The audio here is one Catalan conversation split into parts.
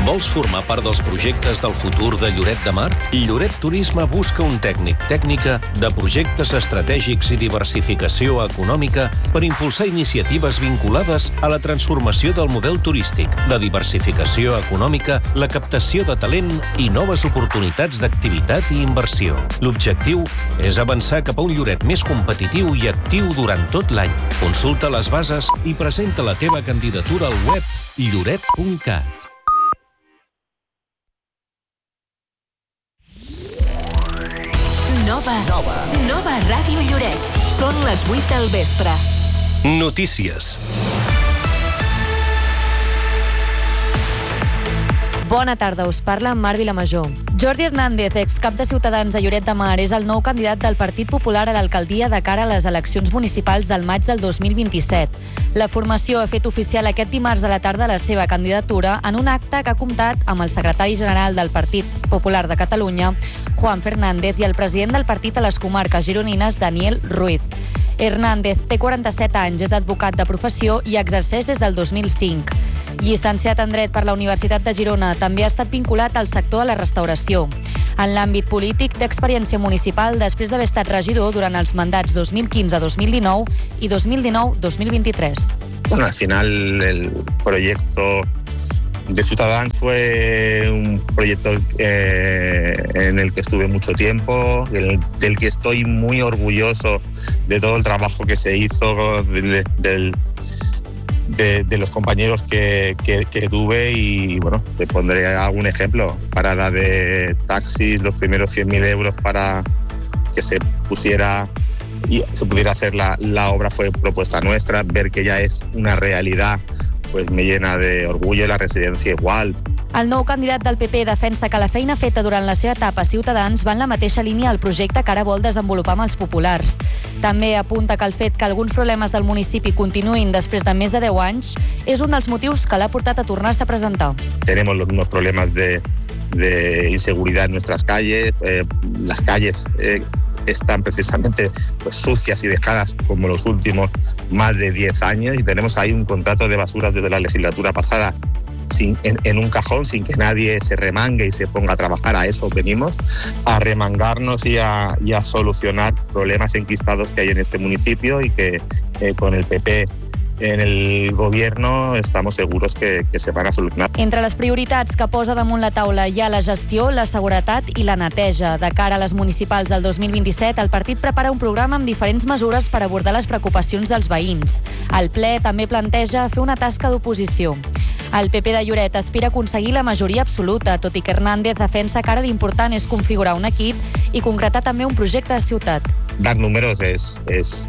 Vols formar part dels projectes del futur de Lloret de Mar? Lloret Turisme busca un tècnica de projectes estratègics i diversificació econòmica per impulsar iniciatives vinculades a la transformació del model turístic, la diversificació econòmica, la captació de talent i noves oportunitats d'activitat i inversió. L'objectiu és avançar cap a un Lloret més competitiu i actiu durant tot l'any. Consulta les bases i presenta la teva candidatura al web lloret.cat. Nova Ràdio Lloret. Són les 8 del vespre. Notícies. Bona tarda, us parla Mar Vilamajor. Jordi Hernández, excap de Ciutadans a Lloret de Mar, és el nou candidat del Partit Popular a l'alcaldia de cara a les eleccions municipals del maig del 2027. La formació ha fet oficial aquest dimarts a la tarda la seva candidatura en un acte que ha comptat amb el secretari general del Partit Popular de Catalunya, Juan Fernández, i el president del partit a les comarques gironines, Daniel Ruiz. Hernández té 47 anys, és advocat de professió i exerceix des del 2005. Llicenciat en Dret per la Universitat de Girona, també ha estat vinculat al sector de la restauració. En l'àmbit polític, té experiència municipal després d'haver estat regidor durant els mandats 2015-2019 i 2019-2023. Bueno, al final el proyecto de Ciutadans fue un proyecto en el que estuve mucho tiempo, del que estoy muy orgulloso de todo el trabajo que se hizo, de los compañeros que tuve, y bueno, te pondré algún ejemplo. Parada de taxis, los primeros 100.000 euros para que se pusiera y se pudiera hacer la obra fue propuesta nuestra. Ver que ya es una realidad pues me llena de orgullo, la residencia igual. El nou candidat del PP defensa que la feina feta durant la seva etapa a Ciutadans va en la mateixa línia al projecte que ara vol desenvolupar amb els populars. També apunta que el fet que alguns problemes del municipi continuïn després de més de 10 anys és un dels motius que l'ha portat a tornar-se a presentar. Tenemos los mismos problemas de inseguridad en nuestras calles. Las calles están precisamente pues, sucias y dejadas como los últimos más de 10 años, y tenemos ahí un contrato de basuras desde la legislatura pasada en un cajón, sin que nadie se remangue y se ponga a trabajar. A eso venimos, a remangarnos y a solucionar problemas enquistados que hay en este municipio, y que con el PP en el gobierno estamos seguros que se van a solucionar. Entre les prioritats que posa damunt la taula hi ha la gestió, la seguretat i la neteja. De cara a les municipals del 2027, el partit prepara un programa amb diferents mesures per abordar les preocupacions dels veïns. El ple també planteja fer una tasca d'oposició. El PP de Lloret aspira a aconseguir la majoria absoluta, tot i que Hernández defensa que ara l'important és configurar un equip i concretar també un projecte de ciutat. Dar números es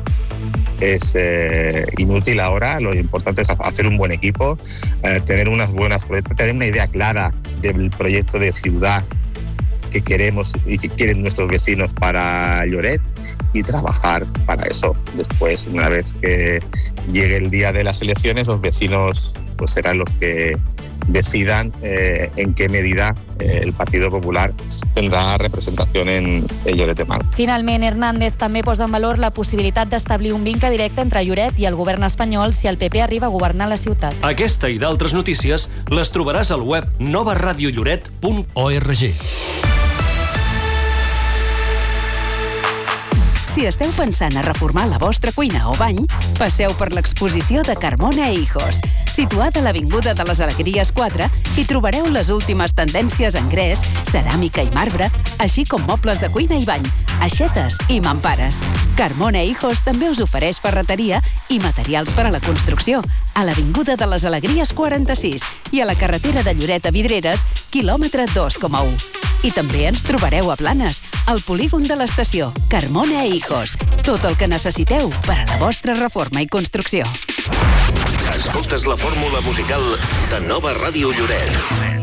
inútil ahora. Lo importante es hacer un buen equipo, tener unas buenas proyectos, tener una idea clara del proyecto de ciudad que queremos y que quieren nuestros vecinos para Lloret, y trabajar para eso. Después, una vez que llegue el día de las elecciones, los vecinos pues serán los que decidan en qué medida el Partido Popular tendrà representació en Lloret de Mar. Finalment, Hernández també posa en valor la possibilitat d'establir un vincle directe entre Lloret i el govern espanyol si el PP arriba a governar la ciutat. Aquesta i d'altres notícies les trobaràs al web novaradiolloret.org. Si esteu pensant a reformar la vostra cuina o bany, passeu per l'exposició de Carmona e Hijos. Situada a l'Avinguda de les Alegries 4, hi trobareu les últimes tendències en gres, ceràmica i marbre, així com mobles de cuina i bany, aixetes i mampares. Carmona e Hijos també us ofereix ferreteria i materials per a la construcció a l'Avinguda de les Alegries 46 i a la carretera de Lloret a Vidreres, quilòmetre 2,1. I també ens trobareu a Blanes, al polígon de l'estació. Carmona e Hijos. Tot el que necessiteu per a la vostra reforma i construcció. Escoltes la fórmula musical de Nova Ràdio Lloret.